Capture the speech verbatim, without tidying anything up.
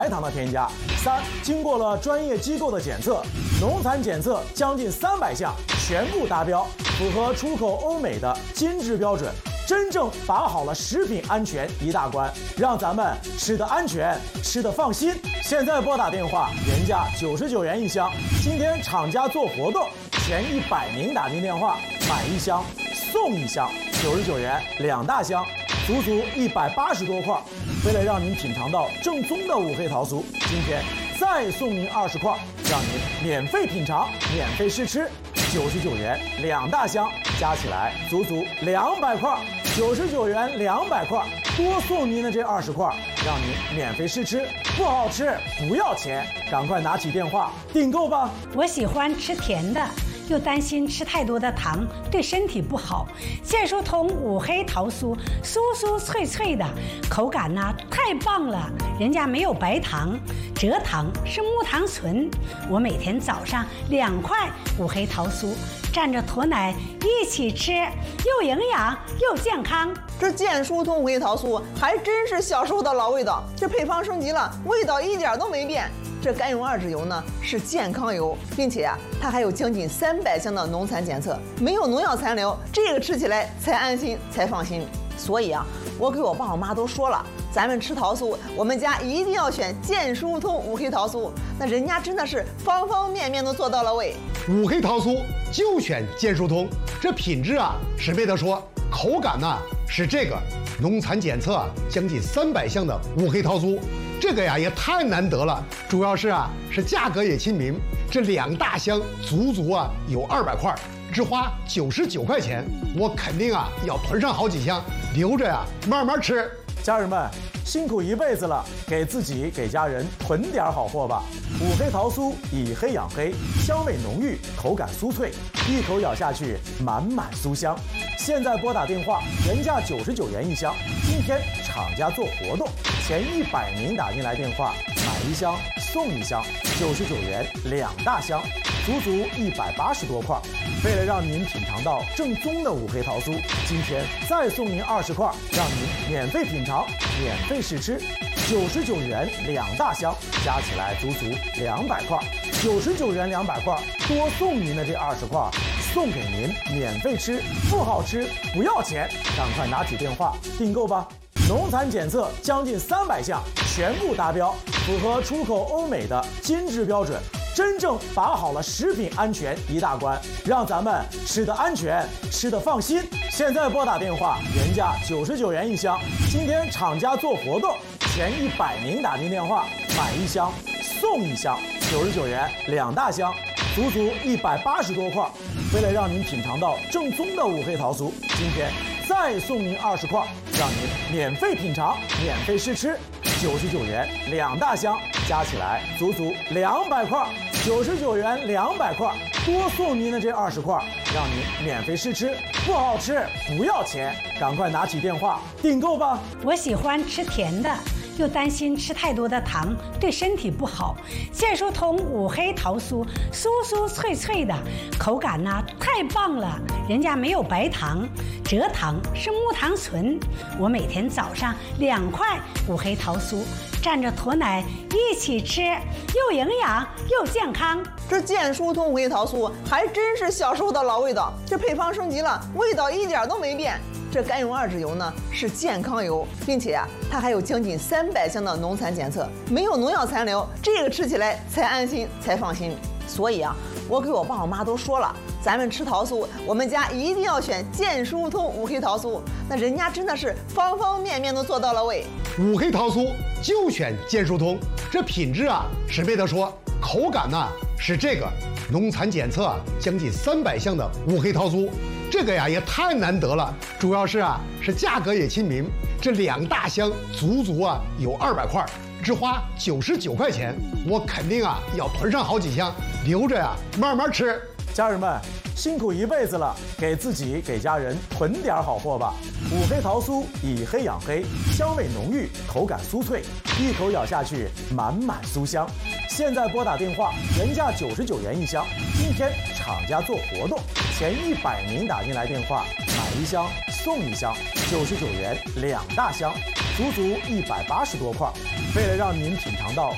白糖的添加。三，经过了专业机构的检测，农残检测将近三百项全部达标，符合出口欧美的金质标准。真正把好了食品安全一大关，让咱们吃得安全，吃得放心。现在拨打电话，原价九十九元一箱，今天厂家做活动，前一百名打进电话买一箱送一箱，九十九元两大箱，足足一百八十多块。为了让您品尝到正宗的五黑桃酥，今天再送您二十块，让您免费品尝，免费试吃。九十九元两大箱，加起来足足两百块。九十九元两百块，多送您的这二十块，让您免费试吃，不好吃不要钱，赶快拿起电话订购吧。 我喜欢吃甜的，又担心吃太多的糖对身体不好。健舒通五黑桃酥，酥酥脆脆的，口感呢太棒了，人家没有白糖，蔗糖是木糖醇。我每天早上两块五黑桃酥，蘸着驼奶一起吃，又营养又健康。 这健舒通五黑桃酥还真是小时候的老味道，这配方升级了，味道一点都没变。这甘油二酯油呢是健康油，并且啊，它还有将近三百项的农残检测，没有农药残留，这个吃起来才安心才放心。所以啊，我给我爸我妈都说了，咱们吃桃酥，我们家一定要选健舒通五黑桃酥，那人家真的是方方面面都做到了位。 五黑桃酥就选健舒通，这品质啊是没得说，口感呢是这个，农残检测将近三百项的五黑桃酥。这个呀也太难得了，主要是啊是价格也亲民，这两大箱足足啊有二百块，只花九十九块钱，我肯定啊要囤上好几箱，留着呀慢慢吃。 家人们辛苦一辈子了，给自己给家人囤点好货吧。五黑桃酥以黑养黑，香味浓郁，口感酥脆，一口咬下去满满酥香。现在拨打电话，原价九十九元一箱，今天厂家做活动，前一百名打进来电话买一箱送一箱，九十九元两大箱，足足一百八十多块。为了让您品尝到正宗的五黑桃酥，今天再送您二十块，让您免费品尝，免费试吃。九十九元两大箱，加起来足足两百块。九十九元两百块，多送您的这二十块，送给您免费吃，不好吃不要钱，赶快拿起电话订购吧。农残检测将近三百项全部达标，符合出口欧美的金质标准。真正把好了食品安全一大关，让咱们吃得安全，吃得放心。现在拨打电话，原价九十九元一箱，今天厂家做活动，前一百名打进电话买一箱送一箱，九十九元两大箱，足足一百八十多块。为了让您品尝到正宗的五黑桃酥，今天再送您二十块，让您免费品尝，免费试吃。九十九元两大箱，加起来足足两百块。九十九元两百块，多送您的这二十块，让您免费试吃，不好吃不要钱，赶快拿起电话订购吧。 我喜欢吃甜的，又担心吃太多的糖对身体不好。健舒通五黑桃酥，酥酥脆脆的，口感呢太棒了，人家没有白糖，蔗糖是木糖醇。我每天早上两块五黑桃酥，蘸着驼奶一起吃，又营养又健康。 这健舒通五黑桃酥还真是小时候的老味道，这配方升级了，味道一点都没变。这甘油二酯油呢是健康油，并且啊，它还有将近三百项的农残检测，没有农药残留，这个吃起来才安心才放心。所以啊，我给我爸我妈都说了，咱们吃桃酥，我们家一定要选健舒通五黑桃酥，那人家真的是方方面面都做到了位。 五黑桃酥就选健舒通，这品质啊是没得说，口感呢是这个，农残检测将近三百项的五黑桃酥。这个呀也太难得了，主要是啊是价格也亲民，这两大箱足足啊有二百块，只花九十九块钱，我肯定啊要囤上好几箱，留着呀慢慢吃。 家人们辛苦一辈子了，给自己给家人囤点好货吧。五黑桃酥以黑养黑，香味浓郁，口感酥脆，一口咬下去满满酥香。现在拨打电话，原价九十九元一箱，今天厂家做活动，前一百名打进来电话买一箱送一箱，九十九元两大箱，足足一百八十多块。为了让您品尝到